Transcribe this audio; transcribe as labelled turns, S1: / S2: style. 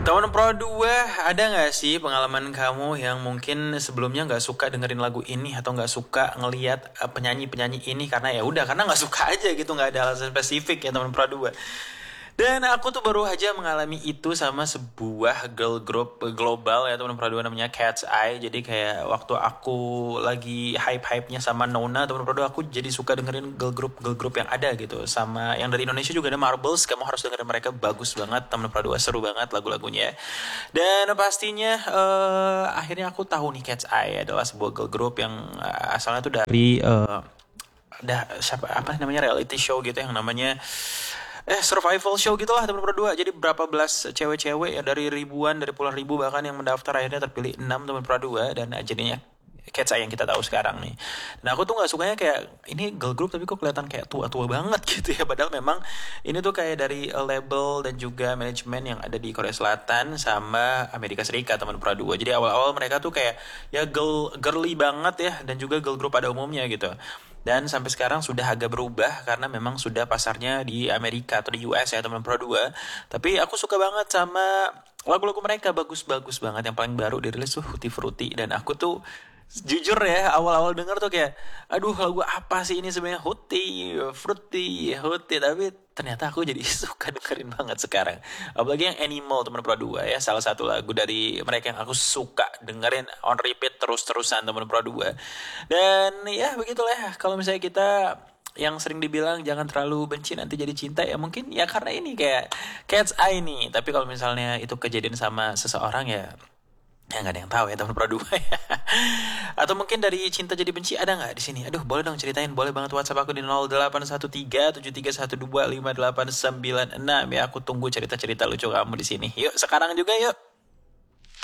S1: Teman Pro 2, ada nggak sih pengalaman kamu yang mungkin sebelumnya nggak suka dengerin lagu ini atau nggak suka ngelihat penyanyi-penyanyi ini karena ya udah karena nggak suka aja gitu, nggak ada alasan spesifik ya teman Pro 2. Dan aku tuh baru aja mengalami itu sama sebuah girl group global ya teman Pro 2 namanya Cat's Eye. Jadi kayak waktu aku lagi hype-hypenya sama Nona teman Pro 2, aku jadi suka dengerin girl group yang ada gitu. Sama yang dari Indonesia juga ada Marbles, kamu harus dengerin mereka, bagus banget teman Pro 2, seru banget lagu-lagunya. Dan pastinya akhirnya aku tahu nih Cat's Eye adalah sebuah girl group yang asalnya tuh dari ada siapa apa namanya reality show gitu yang namanya survival show gitulah teman Pro 2. Jadi berapa belas cewek-cewek ya dari ribuan, dari puluhan ribu bahkan yang mendaftar, akhirnya terpilih 6 teman Pro 2 dan jadinya Cat's Eye yang kita tahu sekarang nih. Dan aku tuh nggak sukanya kayak ini girl group tapi kok kelihatan kayak tua-tua banget gitu ya. Padahal memang ini tuh kayak dari label dan juga manajemen yang ada di Korea Selatan sama Amerika Serikat teman Pro 2. Jadi awal-awal mereka tuh kayak ya girly banget ya, dan juga girl group pada umumnya gitu. Dan sampai sekarang sudah agak berubah karena memang sudah pasarnya di Amerika atau di US ya teman Pro 2. Tapi aku suka banget sama lagu-lagu mereka, bagus-bagus banget. Yang paling baru dirilis tuh Tutti Frutti, dan aku tuh jujur ya awal-awal denger tuh kayak aduh lagu apa sih ini sebenarnya, Huti, tapi ternyata aku jadi suka dengerin banget sekarang. Apalagi yang Animal teman Pro 2 ya, salah satu lagu dari mereka yang aku suka dengerin on repeat terus-terusan teman Pro 2. Dan ya begitulah ya, kalau misalnya kita yang sering dibilang jangan terlalu benci nanti jadi cinta, ya mungkin ya karena ini kayak Cat's Eye nih. Tapi kalau misalnya itu kejadian sama seseorang ya nggak ada yang tahu ya teman Pro 2 ya. Atau mungkin dari cinta jadi benci ada nggak di sini? Aduh, boleh dong ceritain, boleh banget WhatsApp aku di 081373125896 ya. Aku tunggu cerita-cerita lucu kamu di sini. Yuk sekarang juga yuk.